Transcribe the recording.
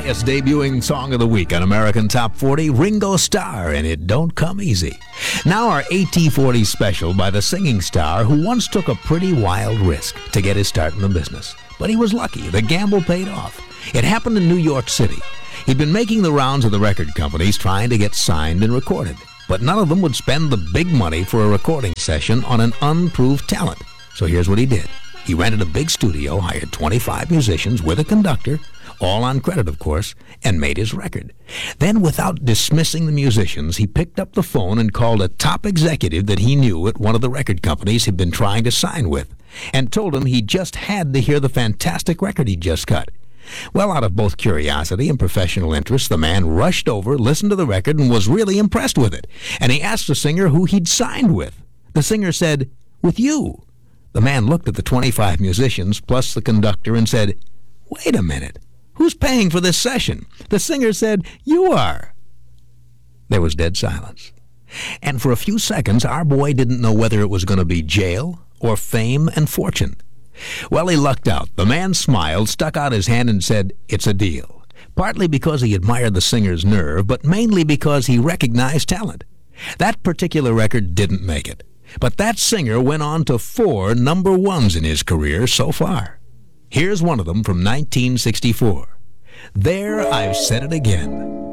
Highest debuting song of the week on American Top 40, Ringo Starr, and It Don't Come Easy. Now our AT40 special by the singing star who once took a pretty wild risk to get his start in the business. But he was lucky. The gamble paid off. It happened in New York City. He'd been making the rounds of the record companies trying to get signed and recorded, but none of them would spend the big money for a recording session on an unproved talent. So here's what he did. He rented a big studio, hired 25 musicians with a conductor, all on credit, of course, and made his record. Then, without dismissing the musicians, he picked up the phone and called a top executive that he knew at one of the record companies he'd been trying to sign with, and told him he just had to hear the fantastic record he'd just cut. Well, out of both curiosity and professional interest, the man rushed over, listened to the record, and was really impressed with it. And he asked the singer who he'd signed with. The singer said, "With you." The man looked at the 25 musicians plus the conductor and said, "Wait a minute. Who's paying for this session?" The singer said, "You are." There was dead silence. And for a few seconds, our boy didn't know whether it was going to be jail or fame and fortune. Well, he lucked out. The man smiled, stuck out his hand, and said, "It's a deal." Partly because he admired the singer's nerve, but mainly because he recognized talent. That particular record didn't make it. But that singer went on to 4 number ones in his career so far. Here's one of them from 1964. There I've Said It Again.